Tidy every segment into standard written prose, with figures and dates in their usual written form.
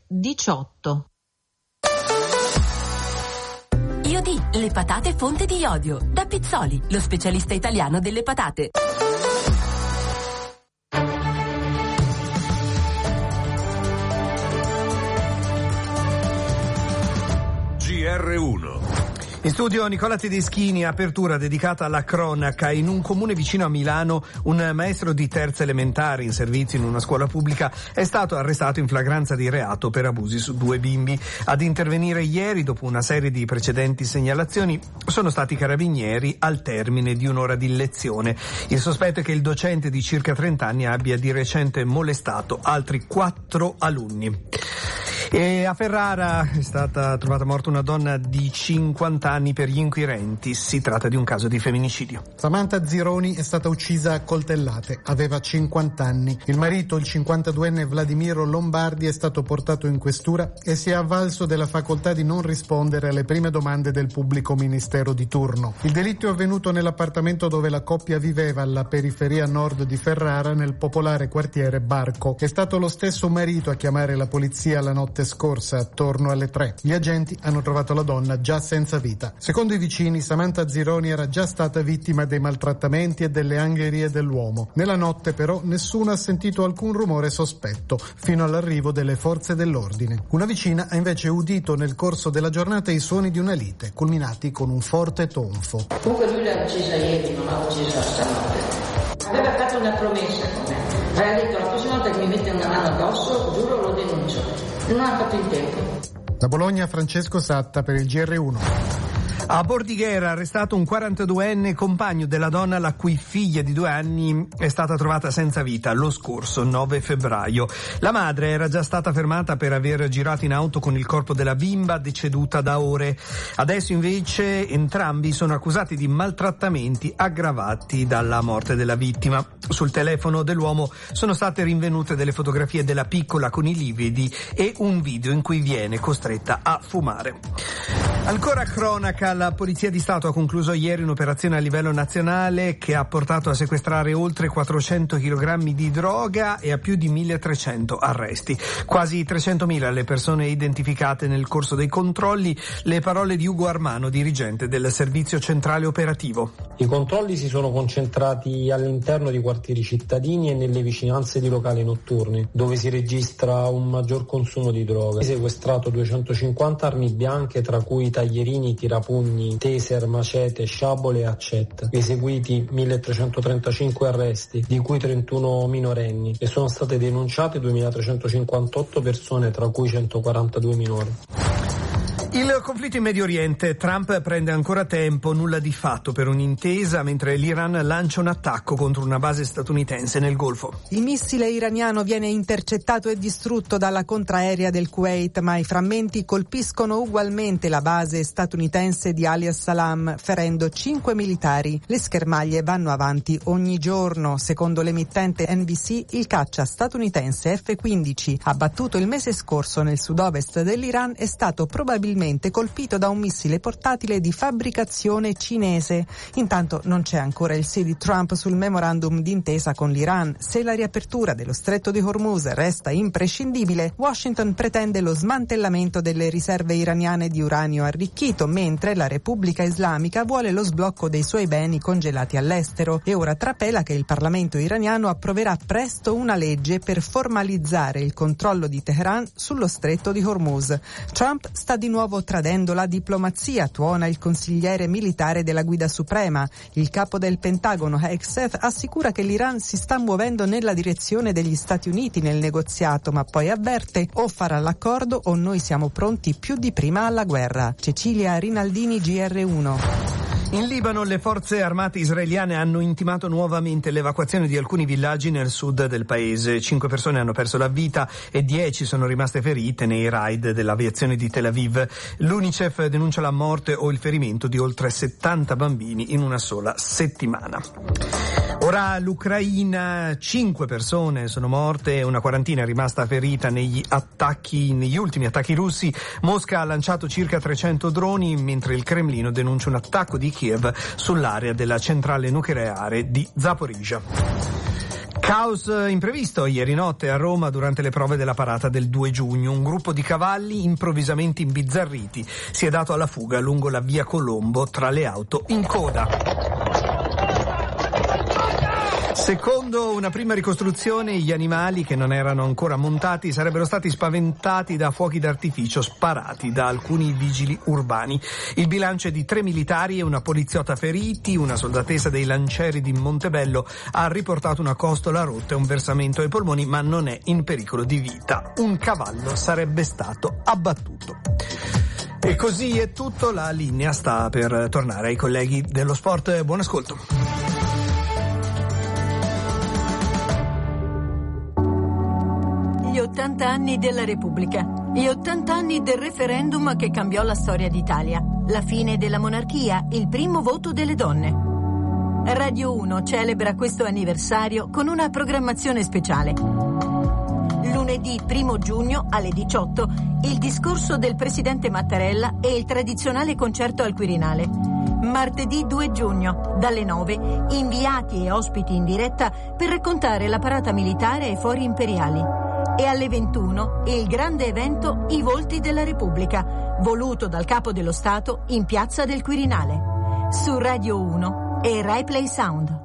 18. Iodi, le patate fonte di iodio. Da Pizzoli, lo specialista italiano delle patate. GR1. In studio Nicola Tedeschini, apertura dedicata alla cronaca. In un comune vicino a Milano, un maestro di terza elementare in servizio in una scuola pubblica è stato arrestato in flagranza di reato per abusi su 2 bimbi. Ad intervenire ieri, dopo una serie di precedenti segnalazioni, sono stati i carabinieri al termine di un'ora di lezione. Il sospetto è che il docente di circa 30 anni abbia di recente molestato altri 4 alunni. E a Ferrara è stata trovata morta una donna di 50 anni per gli inquirenti. Si tratta di un caso di femminicidio. Samantha Zironi è stata uccisa a coltellate, aveva 50 anni. Il marito, il 52enne Vladimiro Lombardi, è stato portato in questura e si è avvalso della facoltà di non rispondere alle prime domande del pubblico ministero di turno. Il delitto è avvenuto nell'appartamento dove la coppia viveva alla periferia nord di Ferrara, nel popolare quartiere Barco. È stato lo stesso marito a chiamare la polizia la notte scorsa attorno alle 3. Gli agenti hanno trovato la donna già senza vita. Secondo i vicini, Samantha Zironi era già stata vittima dei maltrattamenti e delle angherie dell'uomo. Nella notte però nessuno ha sentito alcun rumore sospetto fino all'arrivo delle forze dell'ordine. Una vicina ha invece udito nel corso della giornata i suoni di una lite, culminati con un forte tonfo. Comunque lui l'ha uccisa ieri, non l'ha uccisa stanotte. Aveva fatto una promessa con me. Aveva detto: la prossima volta che mi mette una mano addosso, giuro, lo denuncio. Non ha fatto in tempo. Da Bologna, Francesco Satta per il GR1. A Bordighera arrestato un 42enne compagno della donna la cui figlia di 2 anni è stata trovata senza vita lo scorso 9 febbraio. La madre era già stata fermata per aver girato in auto con il corpo della bimba deceduta da ore. Adesso invece entrambi sono accusati di maltrattamenti aggravati dalla morte della vittima. Sul telefono dell'uomo sono state rinvenute delle fotografie della piccola con i lividi e un video in cui viene costretta a fumare. Ancora cronaca, la Polizia di Stato ha concluso ieri un'operazione a livello nazionale che ha portato a sequestrare oltre 400 kg di droga e a più di 1.300 arresti. Quasi 300.000 le persone identificate nel corso dei controlli. Le parole di Ugo Armano, dirigente del Servizio Centrale Operativo. I controlli si sono concentrati all'interno di quartieri cittadini e nelle vicinanze di locali notturni, dove si registra un maggior consumo di droga. Si è sequestrato 250 armi bianche, tra cui taglierini, tirapugni, taser, macete, sciabole e accette. Eseguiti 1.335 arresti, di cui 31 minorenni, e sono state denunciate 2.358 persone, tra cui 142 minori. Il conflitto in Medio Oriente. Trump prende ancora tempo, nulla di fatto per un'intesa, mentre l'Iran lancia un attacco contro una base statunitense nel Golfo. Il missile iraniano viene intercettato e distrutto dalla contraerea del Kuwait, ma i frammenti colpiscono ugualmente la base statunitense di Ali al-Salam, ferendo 5 militari. Le schermaglie vanno avanti ogni giorno. Secondo l'emittente NBC, il caccia statunitense F-15, abbattuto il mese scorso nel sud-ovest dell'Iran, è stato probabilmente colpito da un missile portatile di fabbricazione cinese. Intanto non c'è ancora il sì di Trump sul memorandum d'intesa con l'Iran. Se la riapertura dello stretto di Hormuz resta imprescindibile, Washington pretende lo smantellamento delle riserve iraniane di uranio arricchito, mentre la Repubblica Islamica vuole lo sblocco dei suoi beni congelati all'estero. E ora trapela che il Parlamento iraniano approverà presto una legge per formalizzare il controllo di Teheran sullo stretto di Hormuz. Trump sta di nuovo tradendo la diplomazia, tuona il consigliere militare della Guida Suprema. Il capo del Pentagono, Hegseth, assicura che l'Iran si sta muovendo nella direzione degli Stati Uniti nel negoziato, ma poi avverte: o farà l'accordo o noi siamo pronti più di prima alla guerra. Cecilia Rinaldini, GR1. In Libano le forze armate israeliane hanno intimato nuovamente l'evacuazione di alcuni villaggi nel sud del paese. 5 persone hanno perso la vita e 10 sono rimaste ferite nei raid dell'aviazione di Tel Aviv. L'UNICEF denuncia la morte o il ferimento di oltre 70 bambini in una sola settimana. Ora l'Ucraina, 5 persone sono morte e una quarantina è rimasta ferita negli ultimi attacchi russi. Mosca ha lanciato circa 300 droni, mentre il Cremlino denuncia un attacco di Kiev sull'area della centrale nucleare di Zaporizhzhia. Caos imprevisto ieri notte a Roma durante le prove della parata del 2 giugno. Un gruppo di cavalli improvvisamente imbizzarriti si è dato alla fuga lungo la via Colombo tra le auto in coda. Secondo una prima ricostruzione, gli animali che non erano ancora montati sarebbero stati spaventati da fuochi d'artificio sparati da alcuni vigili urbani. Il bilancio è di 3 militari e una poliziotta feriti. Una soldatessa dei Lancieri di Montebello ha riportato una costola rotta e un versamento ai polmoni, ma non è in pericolo di vita. Un cavallo sarebbe stato abbattuto. E così è tutto, la linea sta per tornare ai colleghi dello sport. Buon ascolto. Gli 80 anni della Repubblica, gli 80 anni del referendum che cambiò la storia d'Italia, la fine della monarchia, il primo voto delle donne. Radio 1 celebra questo anniversario con una programmazione speciale. Lunedì 1 giugno alle 18 il discorso del presidente Mattarella e il tradizionale concerto al Quirinale. Martedì 2 giugno, dalle 9, inviati e ospiti in diretta per raccontare la parata militare ai fori imperiali. E alle 21 il grande evento I Volti della Repubblica, voluto dal Capo dello Stato in Piazza del Quirinale. Su Radio 1 e Rai Play Sound.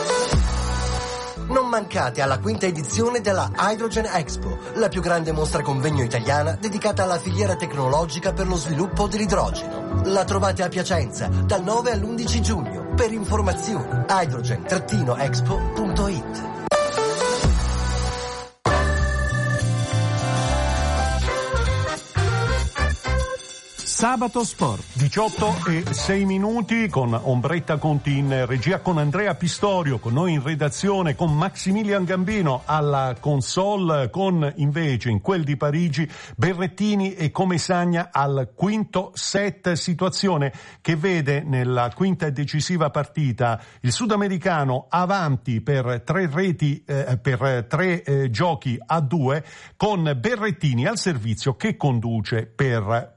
Non mancate alla quinta edizione della Hydrogen Expo, la più grande mostra convegno italiana dedicata alla filiera tecnologica per lo sviluppo dell'idrogeno. La trovate a Piacenza dal 9 all'11 giugno. Per informazioni hydrogen-expo.it. Sabato Sport, 18:06 con Ombretta Conti in regia, con Andrea Pistorio, con noi in redazione, con Maximilian Gambino alla console, con invece in quel di Parigi Berrettini e Comesagna al quinto set, situazione che vede nella quinta e decisiva partita il sudamericano avanti per 3 reti, per 3 giochi a 2, con Berrettini al servizio che conduce per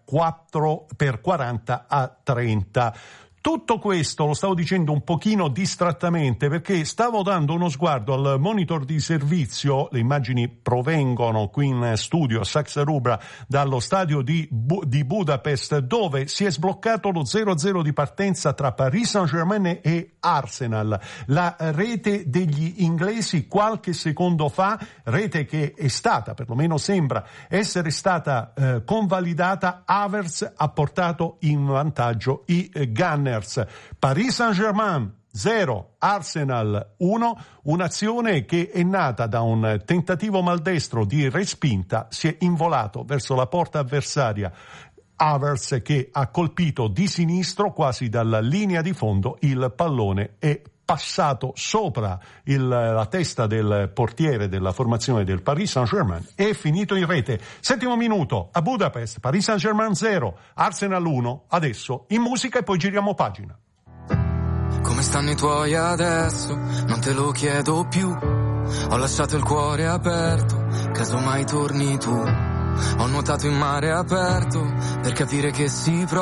40-30. Tutto questo lo stavo dicendo un pochino distrattamente perché stavo dando uno sguardo al monitor di servizio. Le immagini provengono qui in studio a Saxa Rubra dallo stadio di Budapest, dove si è sbloccato lo 0-0 di partenza tra Paris Saint-Germain e Arsenal. La rete degli inglesi qualche secondo fa, rete che è stata, perlomeno sembra essere stata convalidata. Havertz ha portato in vantaggio i Gunners. Paris Saint-Germain 0, Arsenal 1, un'azione che è nata da un tentativo maldestro di respinta, si è involato verso la porta avversaria. Havertz che ha colpito di sinistro quasi dalla linea di fondo, il pallone è passato sopra la testa del portiere della formazione del Paris Saint-Germain e è finito in rete. 7° minuto a Budapest, Paris Saint-Germain 0, Arsenal 1, adesso in musica e poi giriamo pagina. Come stanno i tuoi adesso? Non te lo chiedo più, ho lasciato il cuore aperto, casomai torni tu. Ho nuotato in mare aperto per capire che si prova